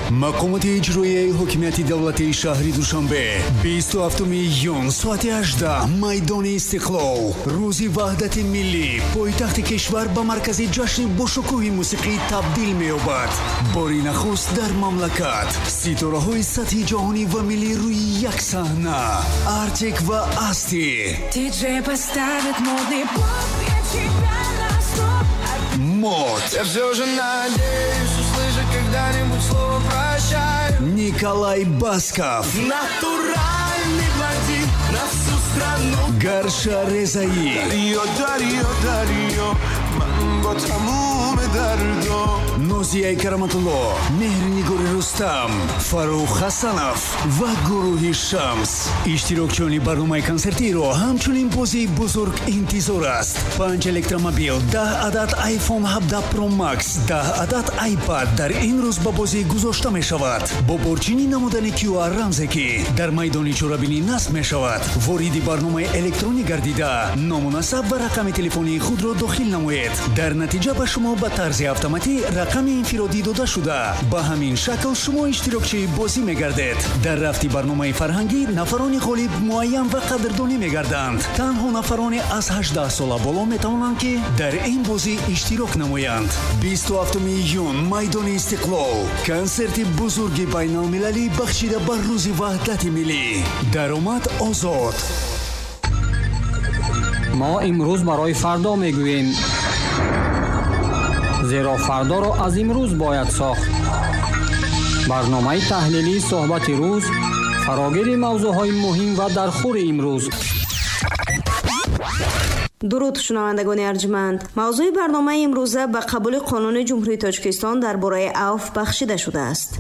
مقامات اجرایی حکومت دولتی شهر دوشنبه 27 ایون ساعت 18 میدان استقلال روز وحدت ملی پایتخت کشور به مرکز جشن باشکوه موسیقی تبدیل می‌یابد. باری نخست در مملکت ستاره‌های سطح جهانی و ملی روی یک صحنه ارتک و استی диджей поставит модный поп, я тебя настрою. мод. Я все же надеюсь услышать когда-нибудь слово прощай. Николай Басков, Натуральный блондин на всю страну. Гарша Резаи, Дарио, من با تموم دردو. Нозия Караматулло, Мехринигор Рустам, Фарух Хасанов و گروه شمس. اشتراکچیان برنامه کنسرتی را همچنین بازی بزرگ انتظار است. 5 الکترومبیل، 10 عدد آیفون 17 پرو مکس، 10 عدد آیپد در این روز به بازی گذاشته می شود. با برچینی نمودن QR رمزی که در میدان چورابینی نصب می شود. وارد برنامه الکترونی گردیده نامناسب و رقم تلفنی خود را داخل نمایید. در نتیجه به شما به طرز اتوماتیک رقم انفرادی داده شده. به همین شکل شما اشتراکچی بازی می‌گردید. در رفتی برنامه فرهنگی نفران غالب معین و قدردانی می‌گردند. تنها نفران از 18 سال بالا می‌توانند که در این بازی اشتراک نمایند. 27 ایون میدان استقلال کنسرت بزرگ بین‌المللی بخشیده بر روز وحدت ملی. درآمد آزاد. ما امروز برای فردا میگوییم زیرا فردا را از امروز باید ساخت. برنامه تحلیلی صحبت روز فراگیر موضوعهای مهم و در خور امروز. درود شنوندگان ارجمند. موضوع برنامه امروزه به قبول قانون جمهوری تاجیکستان درباره عفو بخشیده شده است.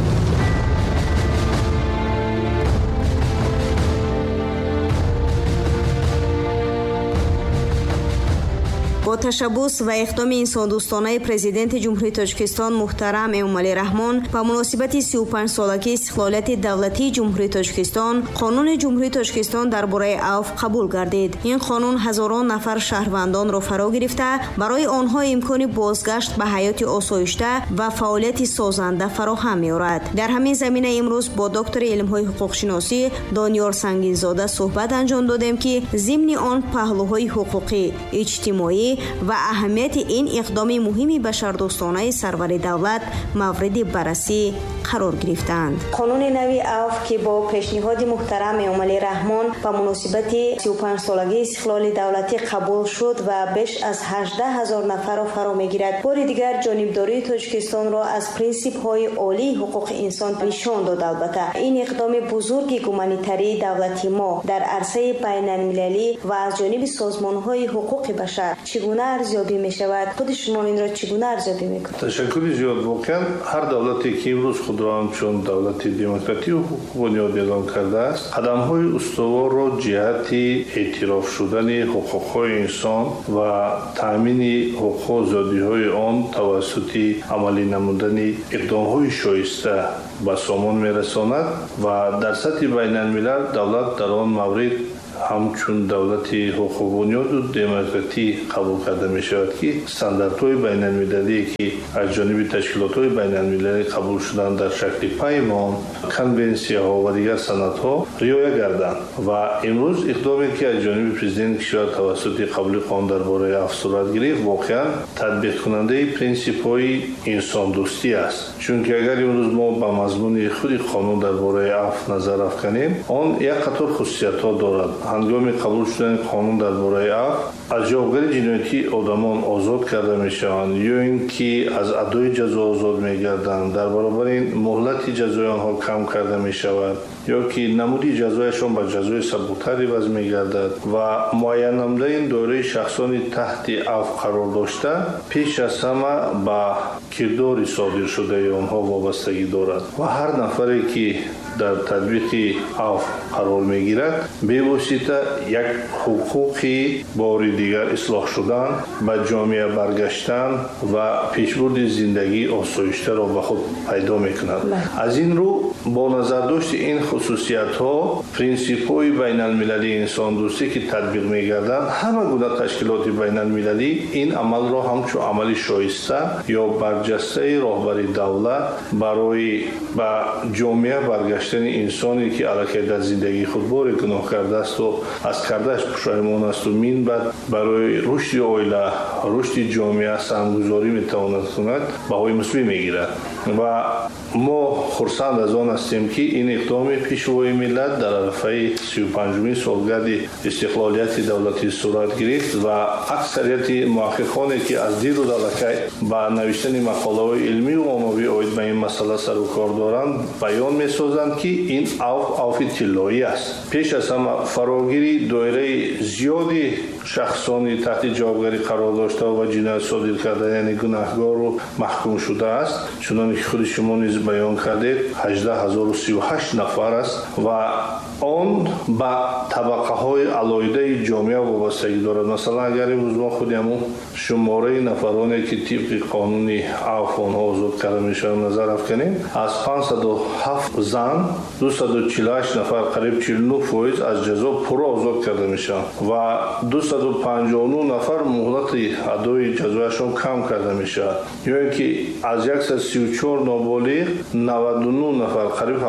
با تشبث و اقدام انسان دوستانه پرزیدنت جمهوری تاجیکستان محترم امامعلی رحمان به مناسبت 35 سالگی استقلالیت دولتی جمهوری تاجیکستان قانون جمهوری تاجیکستان درباره عفو قبول گردید. این قانون هزاران نفر شهروندان را فرا گرفته برای آنها امکان بازگشت به حیات آسایشته و فعالیت سازنده فراهم می‌آورد. در همین زمینه امروز با دکتر علم‌های حقوق شناسی دانیار سنگینزاده صحبت انجام دادیم که ضمن آن پهلوهای حقوقی، اجتماعی و اهمیت این اقدام مهمی بشردوستانه سرور دولت مورد بررسی قرار گرفتند. قانون نوی عفو که با پیشنهاد محترم امامعلی رحمان به مناسبت 35 سالگی استقلال دولتی قبول شد و بیش از 18,000 نفر را فرا میگیرد. بار دیگر جانبداری تاجیکستان را از پرینسیپ های عالی حقوق انسان نشان داد. البته این اقدام بزرگ گومانیتری دولتی ما در عرصه بین المللی و از جانب سازمان های حقوق بشر چگونه ارزیابی می شود؟ خود شما این را چگونه ارزیابی میکنید؟ تشکر زیاد. واقعا هر دولتی که امروز خود را همچون دولت دموکراتی و بنیاد اعلام کرده است، قدم‌های استوار را جهت اعتراف شدن حقوق‌های انسان و تأمین حقوق و آزادی‌های آن توسط عملی نمودن اقدام‌های شایسته به سامان می‌رساند و در سطح بین الملل دولت در آن مورد همچون دولت حقوق بنیاد و دموکراتی قبول کرده می شود که استانداردهای بین المللی که از جانب تشکیلات‌های بین المللی قبول شدن در شکل پیمان، کنونسی‌ها و دیگر سندها رعایت گردند و امروز اقدامی که از جانب پرزیدنت کشور توسط قبول قانون درباره عفو صورت گرفت واقعا تطبیق کننده پرینسیپ‌های انسان دوستی است. چون که اگر امروز ما به مضمون خود قانون درباره عفو نظر افکنیم، آن یک قطار خصوصیت‌ها دارد. هنگام قبول شدن قانون درباره عفو از جوابگری جنایتی آدمان آزاد کرده میشوند یا اینکه از ادای جزا آزاد میگردند. در برابر این مهلت جزای آنها کم کرده میشود یا که نمودی جزایشان به جزای سبکتری وضع میگردد و معین نموده این دایره شخصانی تحت عفو قرار داشته پیش از همه به کردار صادر شده آنها وابستگی دارد و هر نفری که در تطبیق عفو قرار میگیرد به واسطه گرفته یک حقوقی باری دیگر اصلاح شدن، به جامعه برگشتن و پیشبرد زندگی آسایشته را به خود پیدا میکند. از این رو با نظر داشت این خصوصیت ها، پرینسیپ های بین المللی انسان دوستی که تطبیق میگردند، همه گونه تشکیلات بین المللی این عمل را همچون عملی شایسته یا برجسته راهبری دولت برای به جامعه برگشتن انسانی که علاقه در زندگی خود بار گناه کرده است و از کردهش پشیمان است و مین بعد برای رشد عائله، رشد جامعه سرمایه‌گذاری میتواند کند بهای مثبت میگیرد و ما خرسند از آن هستیم که این اقدام پیشروی ملت در عرفه 35مین سالگرد استقلالیت دولتی صورت گرفت و اکثریت محققانی که از دیر و دلکه با نوشتن مقاله علمی و عمومی اوید به این مسئله سر و کار دارند بیان می‌سازند که این اوف طلایی است. پیش از همه فراگیری دایره زیادی شخصانی تحت جوابگری قرار داشته و جنایت صادر کرده یعنی گناهکار و محکوم شده است. چنانکه خود شما نیز بیان کردید 18038 نفر است و آن با طبقه های علایده جامعه وابستگی دارد. مثلا اگر امروز ما خودمون شماره نفرانی که طبق قانونی عفو آنها آزاد کرده میشن نظر افکنیم، از 507 زن 248 نفر قریب 49% از جزا پر آزاد کرده میشن و 259 نفر مهلت ادای جزایشون کم کرده میشه. یعنی که از 134 نابالغ 99 نفر قریب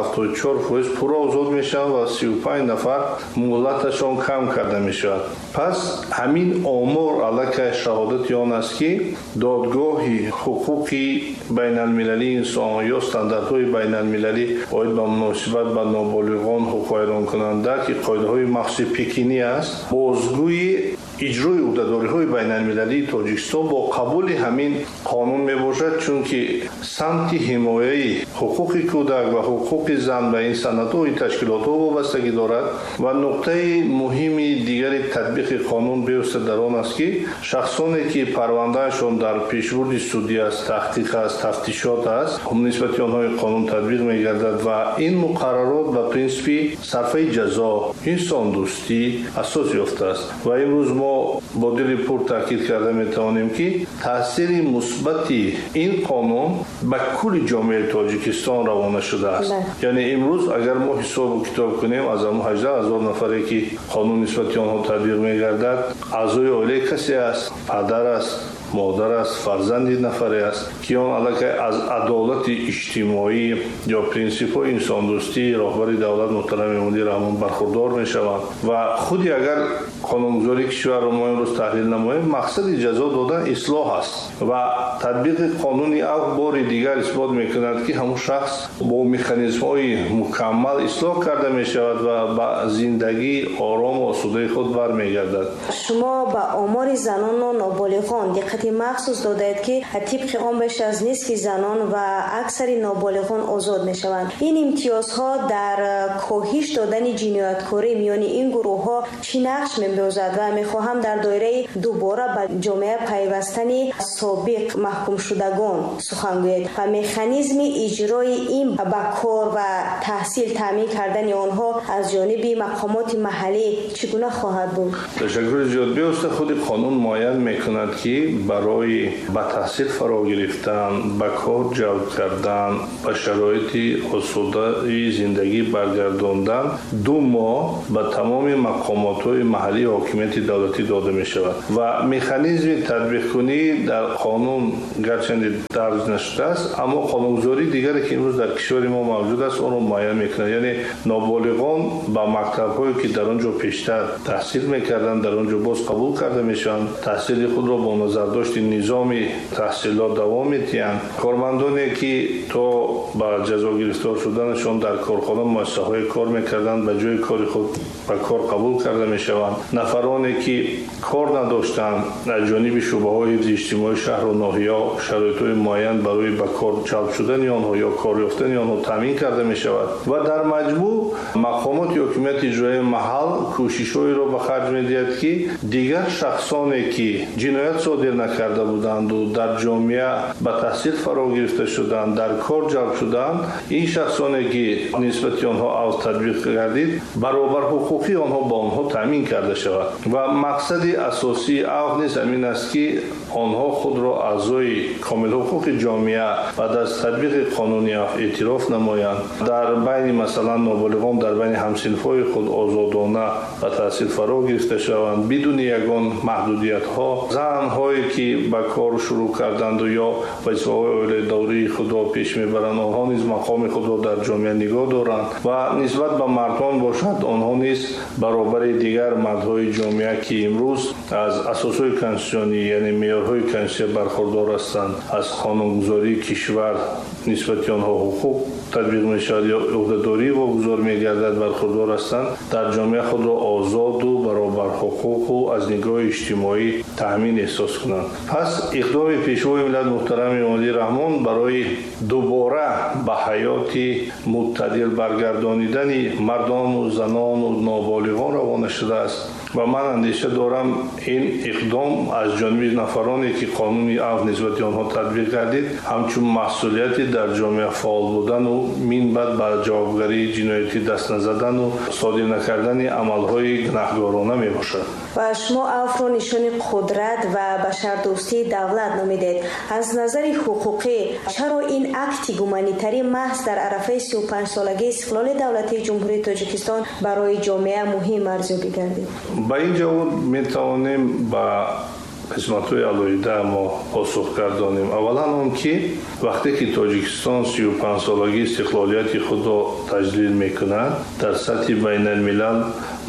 74% پر آزاد میشن و 35 نفر مهلتشون کم کرده میشه. پس همین آمار علیه شهادت آن است که دادگاهی حقوقی بین المللی انسان یا استانداردهای بین المللی باید به مناسبت به نابالغان حقوق اعلام کننده که قاعده های مخصوص پکینی است، بازگوی اجرای عهدهداری های بین المللی تاجیکستان با قبول همین قانون می باشد، چون که سمت حمایه حقوق کودک و حقوق زن به این سندهای تشکیلات ها وابستگی دارد و نقطه مهمی دیگر تطبیق قانون بیفته در آن است که شخصانی که پروندهشان در پیشبرد سودی است، تحقیق است، تفتیشات است، نسبت آنها قانون تطبیق می گردد و این مقررات به پرینسیپ صرفه جزا، انسان دوستی اساس یافته است. و امروز ما با دل پر تاکید کرده می توانیم که تاثیر مثبت این قانون به کل جامعه تاجیکستان روانه شده است. یعنی امروز اگر ما حساب و کتاب کنیم از اون 18000 نفری که قانون نسبت آنها تطبیق می گردد، اعضای عائله کسی است، پدر است، مادر است، فرزند نفری است که آن علاقه از عدالت اجتماعی یا پرینسیپ های انسان دوستی راهبر دولت محترم مدیر رحمان برخوردار می شوند و خودی اگر قانونگذاری کشور را ما امروز تحلیل نماییم، مقصد جزا دادن اصلاح است و تطبیق قانونی او بار دیگر اثبات می کند که همون شخص با مکانیزم های مکمل اصلاح کرده می شود و با زندگی آرام و آسوده خود برمیگردد. شما با آمار زنان و نابالغان دقت مخصوص دادید که طبق آن بیش از نصف زنان و اکثر نابالغان آزاد می شوند. این امتیازها در کاهش دادن جنایتکاری میان این گروه ها چی نقش می بازد و می خواهم در دایره دوباره به جامعه پیوستن سابق محکوم شدگان سخن گوید و مکانیزم اجرای این به کار و تحصیل تامین کردن آنها از جانب مقامات محلی چگونه خواهد بود؟ تشکر زیاد. بیاسته خود قانون معین می کند که برای به تحصیل فرا گرفتن، به کار جلب کردن، به شرایط آسوده زندگی برگرداندن 2 ماه به تمام مقامات‌های محلی حاکمیت دولتی داده می شود و مکانیزم تطبیق کنی در قانون گرچند درج نشده است، اما قانونگذاری دیگری که امروز در کشور ما موجود است اون رو معین می‌کند. یعنی نابالغان با مکتب‌هایی که در آنجا پیشتر تحصیل می‌کردند در آنجا باز قبول کرده میشن، تحصیل خود را با نظر داشت نظام تحصیلات دوام می‌دهند. کارمندانی که تا با جزا گرفتار شدنشان در کارخانه مؤسسه‌های کار می‌کردند به جای کار خود به کار قبول کرده می‌شوند нафароне ки кор надоштанд аз ҷониби шӯъбаҳои ҳифзи иҷтимоӣ шаҳру ноҳия шароитҳои муайян барои ба кор ҷалб шудани онҳо ё кор ёфтани онҳо таъмин карда мешавад ва дар маҷмӯъ мақомоти ҳокимияти иҷроии маҳал кӯшишҳоеро ба харҷ медиҳад ки дигар шахсоне ки ҷиноят содир накарда буданду дар ҷомеа ба таҳсил фаро гирифта шуданд дар кор ҷалб шуданд ин шахсоне ки нисбати онҳо авз татбиқ гардид баробар ҳуқуқи онҳо ба онҳо таъмин карда шавад ва мақсади асосии авз низ ҳамин аст ки онҳо худро аъзои комилҳуқуқи ҷомеа баъд аз татбиқи қонуни авз эътироф намоянд дар байни масалан ноболиғон дар байни ҳамсинфҳои худ озодона ба таҳсил фаро гирифта шаванд бидуни ягон маҳдудиятҳо занҳое ки ба кор шурӯъ карданду ё вазифаҳои оиладории худро пеш мебаранд онҳо низ мақоми худро дар ҷомеа нигоҳ доранд ва нисбат ба мардон бошад онҳо низ баробари дигар мардҳои ҷомеа ки имрӯз аз асосҳои конститутсионӣ яъне меъёрҳои конститутсия бархурдор ҳастанд аз қонунгузории кишвар нисбати онҳо ҳуқуқ татбиқ мешавад ё уҳдадорӣ вогузор мегардад бархурдор ҳастанд дар ҷомеа худро озоду баробар ҳуқуқу аз нигоҳи иҷтимоӣ таъмин эҳсос кунанд. пас иқдоми пешвои миллат муҳтарами Эмомалӣ Раҳмон барои дубора ба ҳаёти муътадил баргардонидани мардону занону ноболиғон равона шудааст ва ман андеша дорам ин иқдом аз ҷониби нафароне ки қонуни авз нисбати онҳо татбиқ гардид ҳамчун маҳсулияти дар ҷомеа фаъол будану минбаъд ба ҷавобгарии ҷиноятӣ даст назадану содир накардани амалҳои гунаҳгорона мебошад. ва шумо авзро нишони қудрат ва башардӯстии давлат номидед. аз назари ҳуқуқӣ чаро ин акти гуманитарӣ маҳз дар арафаи 35-солагии истиқлоли давлатии ҷумҳурии Тоҷикистон барои ҷомеа муҳим арзёбӣ гардид? ба ин ҷавоб метавонем ба қисматҳои алоҳида мо посух гардонем. аввалан он ки вақте ки Тоҷикистон 35-солагии истиқлолияти худро таҷлил мекунад дар сатҳи байналмилал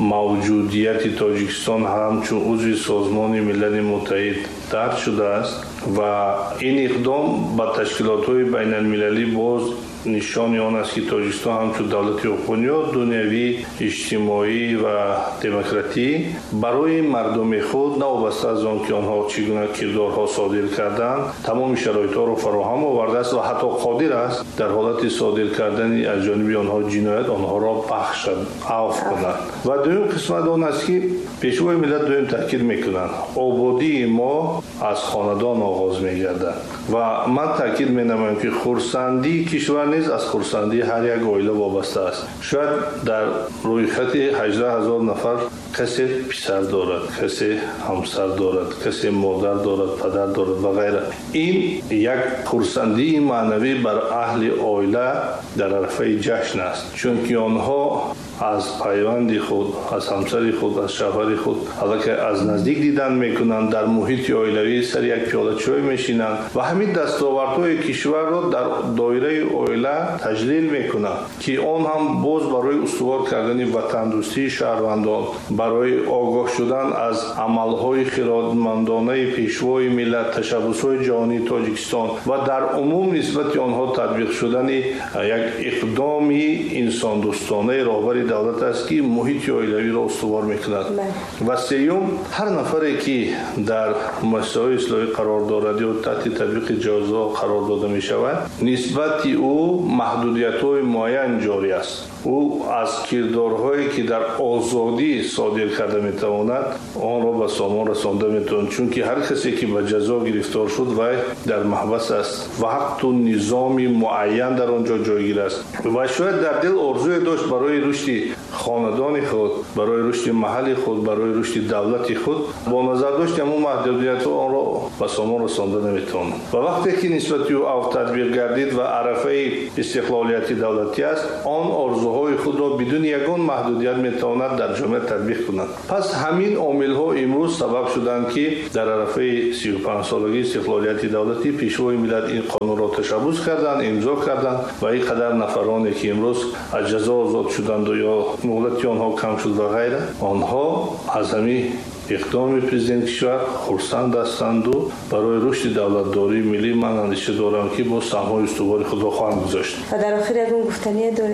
мавҷудияти Тоҷикистон ҳамчун узви созмони милали муттаҳид дарк шудааст ва ин иқдом ба ташкилотҳои байналмилалӣ боз нишони он аст ки Тоҷикистон ҳамчун давлати ҳуқуқиёт дунявӣ иҷтимоӣ ва демократӣ барои мардуми худ навобаста аз он ки онҳо чӣ гуна кирдорҳо содир карданд тамоми шароитҳоро фароҳам овардааст ва ҳатто қодир аст дар ҳолати содир кардани аз ҷониби онҳо ҷиноят онҳоро бахшад афв кунад. ва дуюм қисмат он аст ки пешвои миллат дуюм таъкид мекунанд ободии мо аз хонадон оғоз мегардад ва ман таъкид менамоям ки хурсандии кишвар низ аз хурсандии ҳар як оила вобаста аст. шояд дар рӯйхати 18 000 нафар касе писар дорад, касе ҳамсар дорад, касе модар дорад, падар дорад ва ғайра. ин як хурсандии маънавӣ бар аҳли оила дар арафаи ҷашн аст, чунки онҳо аз пайванди худ, аз ҳамсари худ, аз шавҳари худ аллакай аз наздик дидан мекунанд, дар муҳити оилавӣ сари як пиёла чой мешинанд ва ҳамин дастовардҳои кишварро дар доираи оила таҷлил мекунанд ки он ҳам боз барои устувор кардани ватандӯстии шаҳрвандон, барои огоҳ шудан аз амалҳои хиратмандонаи пешвои миллат, ташаббусҳои ҷаҳонии Тоҷикистон ва дар умум нисбати онҳо татбиқ шудани як иқдоми инсондӯстонаи роҳбари давлат аст ки муҳити оилавиро устувор мекунад. ва сеюм ҳар нафаре ки дар муассисаҳои ислоҳӣ қарор дорад ё таҳти татбиқи ҷозо қарор дода мешавад, нисбати ӯ маҳдудиятҳои муайян ҷорӣ аст. ӯ аз кирдорҳое ки дар озодӣ содир карда метавонад онро ба сомон расонда метавонад, чунки ҳар касе ки ба ҷазо гирифтор шуд вай дар маҳбас аст. вақту низоми муайян дар он ҷо ҷойгир аст ва шояд дар дил орзуе дошт барои рушди хонадони худ, барои рушди маҳалли худ, барои рушди давлати худ, бо назар дошти ҳамон маҳдудиятҳо онро ба сомон расонда наметавонад. ва вақте ки нисбати ӯ авз татбиқ гардид ва арафаи истиқлолияти давлатӣ аст, он орзуҳои худро бидуни ягон маҳдудият метавонад дар ҷомеа татбиқ кунад. пас ҳамин омилҳо имрӯз сабаб шуданд ки дар арафаи 35-солагии истиқлолияти давлатӣ пешвои миллат ин қонунро ташаббус карданд, имзо карданд ва ин қадар нафароне ки имрӯз аз ҷазо озод шуданду ё муҳлати онҳо кам шуд ва ғайра, онҳо аз ҳамин иқдоми президенти кишвар хурсанд ҳастанду барои рушди давлатдории миллӣ ман андеша дорам ки бо самҳои устувори худро хоҳанд гузошт. ва дар охир ягон гуфтание доред?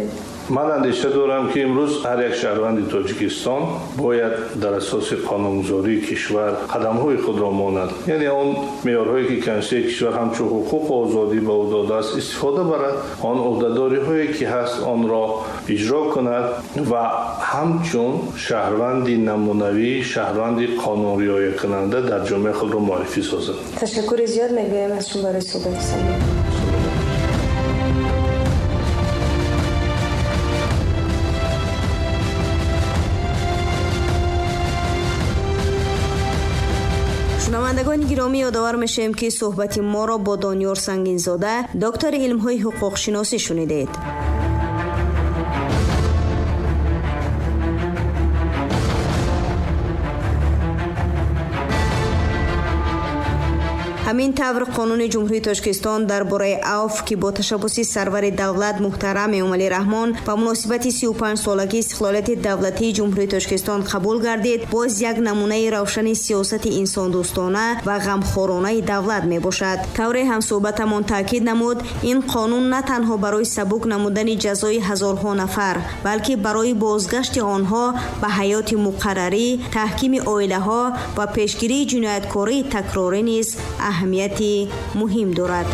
من اندیشه دارم که امروز هر یک شهروند تاجیکستان باید در اساس قانونگذاری کشور قدم‌های خود را ماند، یعنی اون معیارهایی که کنستیتوسیون کشور همچون حقوق و آزادی به او داده است استفاده برد، آن عهده‌داری‌هایی که هست آن را اجرا کند و همچون شهروندی نمونوی، شهروندی قانون رعایت کننده در جامعه خود را معرفی سازد. تشکر زیاد میگویم از شما برای صحبت صمیمی. شنوندگان گرامی، یادآور میشیم که صحبت ما را با دانیار سنگینزاده، دکتر علم‌های حقوق شناسی شنیدید. همین طور قانون جمهوری تاجیکستان درباره عفو که با تشبث سرور دولت محترم امامعلی رحمان به مناسبت 35 سالگی استقلالیت دولتی جمهوری تاجیکستان قبول گردید، باز یک نمونه روشن سیاست انسان دوستانه و غمخوارانه دولت می باشد. طوری هم صحبتمان تاکید نمود این قانون نه تنها برای سبک نمودن جزای هزارها نفر، بلکه برای بازگشت آنها به حیات مقرری، تحکیم عائله ها و پیشگیری جنایتکاری تکراری نیز اهمیتی مهم دارد.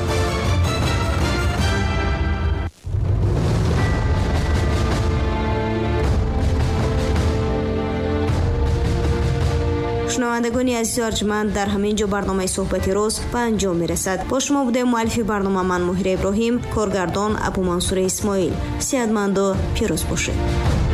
شنوندگانی عزیز و ارجمند، در همین جا برنامه صحبت روز به انجام میرسد. با شما بوده مؤلف برنامه من مهره ابراهیم، کارگردان ابو منصور اسماعیل. صحتمند و پیروز باشید.